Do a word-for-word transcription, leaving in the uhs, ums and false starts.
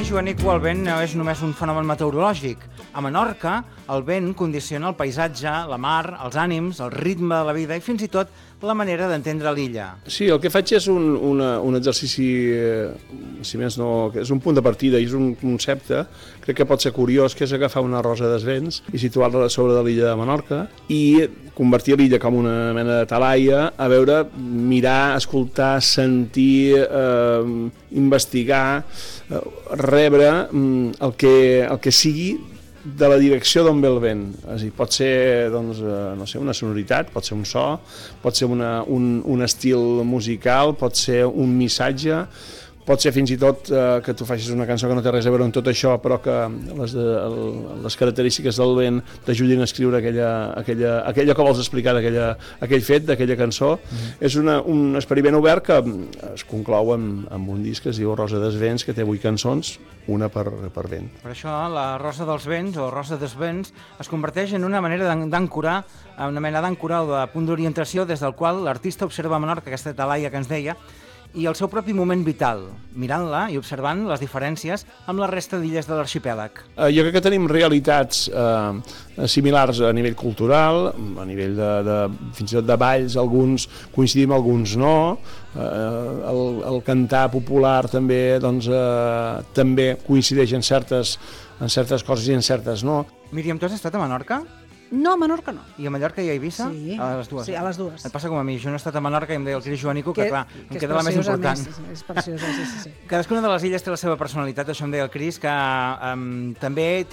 Joanico, el vent no és només un fenomen meteorològic. A Menorca, el vent condiciona el paisatge, la mar, els ànims, el ritme de la vida i fins i tot la manera d'entendre l'illa. Sí, el que faig és un, una, un exercici, eh, si més no, que és un punt de partida i és un concepte, crec que pot ser curiós, que és agafar una rosa dels vents i situar-la a sobre de l'illa de Menorca i convertir l'illa com una mena de talaia, a veure, mirar, escoltar, sentir, eh, investigar, eh, rebre eh, el, que, el que sigui de la direcció d'on ve el vent. És a dir, pot ser, doncs, no sé, una sonoritat, pot ser un so, pot ser una, un, un estil musical, pot ser un missatge, pot ser fins i tot eh, que tu facis una cançó que no té res a veure amb tot això, però que les, de, les característiques del vent t'ajudin a escriure aquella, aquella, aquella que vols explicar d'aquella, aquell fet, d'aquella cançó. Mm-hmm. És una, un experiment obert que es conclou amb, amb un disc que es diu Rosa dels Vents, que té vuit cançons, una per, per vent. Per això la Rosa dels Vents o Rosa dels Vents es converteix en una manera d'ancorar, una mena d'ancorar o de punt d'orientació des del qual l'artista observa a Menorca, aquesta talaia que ens deia, i el seu propi moment vital, mirant-la i observant les diferències amb la resta d'illes de l'arxipèlag. Eh, jo crec que tenim realitats eh, similars a nivell cultural, a nivell de, de, fins i tot de balls, alguns coincidim, alguns no, eh, el, el cantar popular també, doncs, eh, també coincideix en certes, en certes coses i en certes no. Míriam, tu has estat a Menorca? No, a Menorca no. I a Mallorca i a Eivissa? Sí, a les dues. Sí, a les dues. Et passa com a mi, jo no he estat a Menorca i em deia el Cris Joanico que, que clar, que em queda la més important. Més, és preciosa, sí, sí, sí. Cadascuna de les illes té la seva personalitat, això em deia el Cris, que um, també